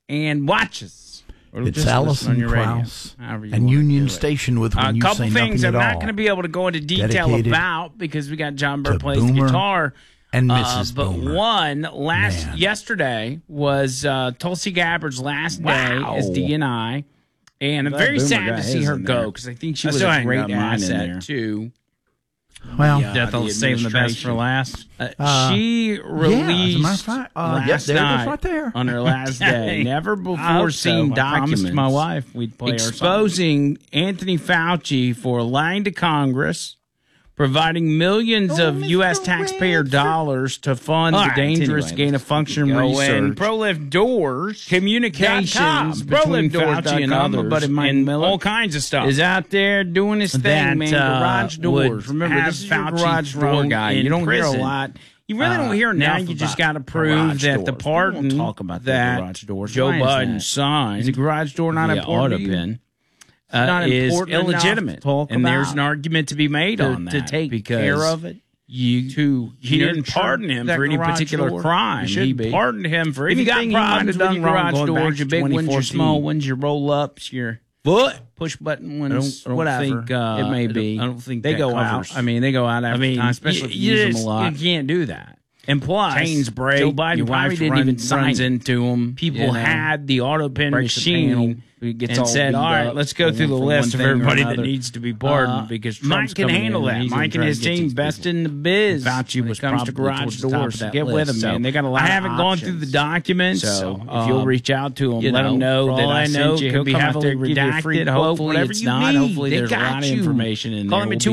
and watch us. It's Alison Krauss and Union Station with When You Say Nothing at All. A couple things I'm not going to be able to go into detail about because we got John Burr plays the guitar. And Mrs. But Boomer. yesterday was Tulsi Gabbard's last day as DNI. And I'm very sad to see her go because I think she was a great asset, too. Well, definitely saving the best for last. She released last night right there. On her last day. Never before seen documents. I promised my wife we'd play exposing Anthony Fauci for lying to Congress, providing millions of U.S. taxpayer dollars to fund the dangerous gain-of-function research, pro-lift doors, communications between Fauci and others, and all kinds of stuff. Is out there doing his thing, man. Garage doors. Remember, this is your garage door guy. You don't hear a lot. You really don't hear now. You just got to prove that the pardon that Joe Biden signed is a garage door not important. Is illegitimate, and there's an argument to be made on that to take care of it. He didn't pardon him for any particular crime. He pardoned him for anything he might have done wrong. Going back to your big ones, your small ones, your roll ups, your push button ones, whatever it may be. I don't think they go out. I mean, they go out after time, especially if you use them a lot. You can't do that. And plus, chains break. Joe Biden probably didn't even sign into them. People had the auto pen machine. And said, all right, let's go through the list of everybody that needs to be pardoned because Mike can handle that. Mike and his team best in the biz. Fauci was comes to garage doors. Get with them, man. They got a lot. I haven't gone through the documents, so if you'll reach out to them, let them know that I sent you. He'll come out there, redacted. Hopefully it's not. Hopefully there's a lot of information in there. Call him at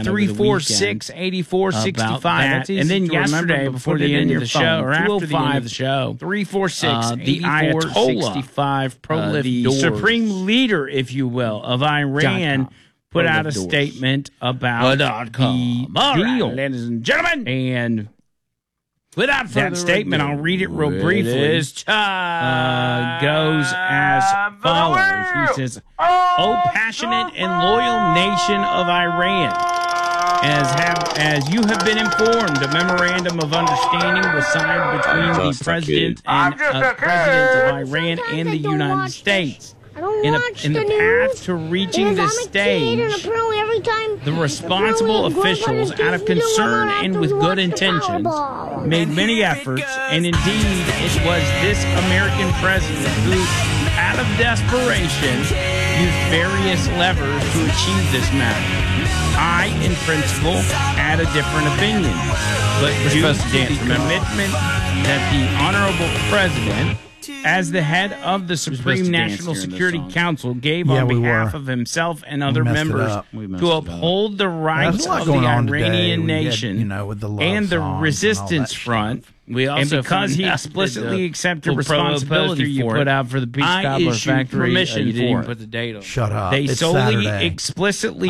205-346-8465. And then yesterday, before the end of the show, or after the end of the show, 346 the Ayatollah pro-lift door. Supreme leader, if you will, of Iran put out a statement about the deal, ladies and gentlemen. And without further that statement, I'll read it real briefly. Goes as follows. He says, "O passionate and loyal nation of Iran, as you have been informed, a memorandum of understanding was signed between the president of Iran and the United States. In the path to reaching this stage, the responsible officials, out of concern and with good intentions, made many efforts, and indeed it was this American president who, out of desperation, used various levers to achieve this matter. I, in principle, had a different opinion, but due to the commitment that the Honorable President, as the head of the Supreme National Security Council, gave on behalf of himself and other members to uphold the rights of the Iranian nation and the Resistance Front, and because he explicitly accepted responsibility for it, out for the Peach Cobbler factory, permission for it. Shut up. They solely explicitly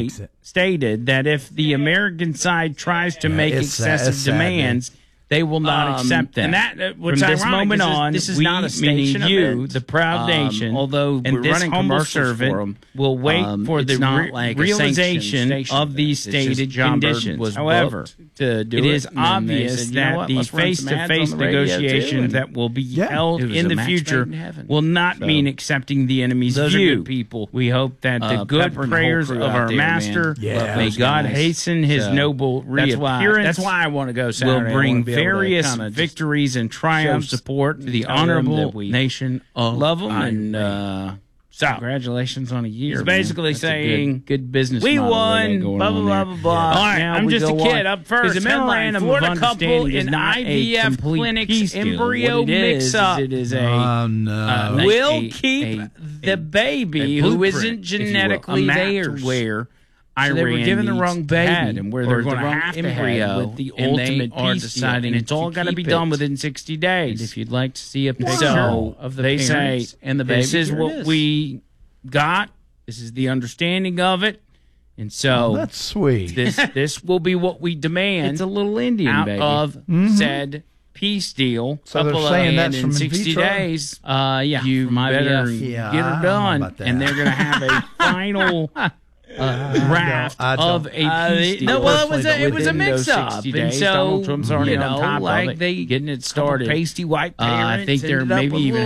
stated that if the American side tries to make excessive demands, they will not accept that. And that, from this moment on, this is not a station event. The proud nation, although and this humble servant, will wait for the realization of these stated conditions. However, it is obvious that the face-to-face negotiations that will be held in the future will not mean accepting the enemy's view. We hope that the good prayers of our Master, may God hasten his noble reappearance. That's why I want to go Saturday. Will bring various victories and triumphs, support to the honorable nation of love them and so congratulations on a year. It's basically saying good business. We won. Blah blah blah blah blah. All right, I'm just a kid up first. There's a memorandum of understanding in IVF clinics embryo mix-up. It is a will keep the baby who isn't genetically theirs. So they were given the wrong baby, and where they're going to have embryo with the ultimate peace deciding, and it's all got to be done within 60 days. And if you'd like to see a picture of the parents and the baby, this is what we got. This is the understanding of it, and so that's sweet. This will be what we demand. It's a little Indian out baby. Of said peace deal. So they're saying that's from 60 days. You better get her done, and they're going to have a final. Raft of a peace deal. No, well, it was a mix-up, and so Donald Trump's already on top of it, they getting it started. Pasty white parents. I think they're maybe even